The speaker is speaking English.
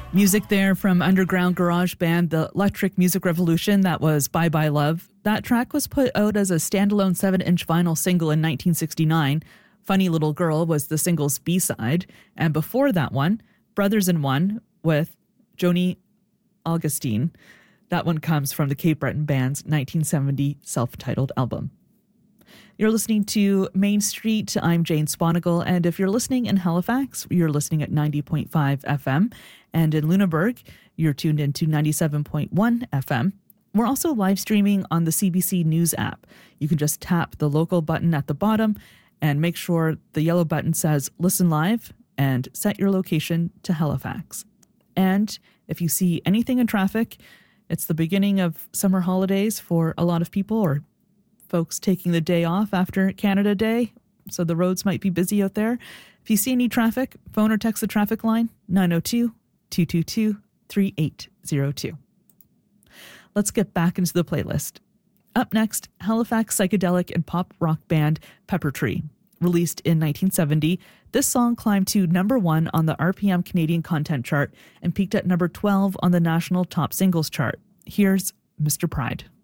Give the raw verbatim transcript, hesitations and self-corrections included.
Music there from underground garage band The Electric Music Revolution. That was Bye Bye Love. That track was put out as a standalone seven-inch vinyl single in nineteen sixty-nine. Funny Little Girl was the single's B-side. And before that one, Brothers in One with Joni Augustine. That one comes from the Cape Breton Band's nineteen seventy self-titled album. You're listening to Main Street. I'm Jane Sponigal, and if you're listening in Halifax, you're listening at ninety point five F M, and in Lunenburg, you're tuned into ninety-seven point one F M. We're also live streaming on the C B C News app. You can just tap the local button at the bottom and make sure the yellow button says Listen Live and set your location to Halifax. And if you see anything in traffic, it's the beginning of summer holidays for a lot of people, or folks taking the day off after Canada Day, so the roads might be busy out there. If you see any traffic, phone or text the traffic line, nine oh two, two two two, three eight zero two. Let's get back into the playlist. Up next, Halifax psychedelic and pop rock band Pepper Tree. Released in nineteen seventy, this song climbed to number one on the R P M Canadian Content Chart and peaked at number twelve on the national top singles chart. Here's Mister Pride.